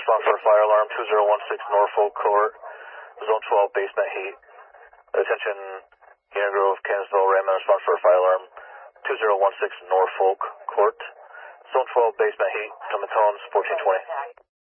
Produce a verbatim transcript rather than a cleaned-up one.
respond for a fire alarm, two zero one six Norfolk Court, Zone twelve, basement heat. Attention, Cannon Grove, Kansasville, Raymond, respond for a fire alarm, two zero one six Norfolk Court, Zone twelve, basement heat, Summit tones, fourteen twenty.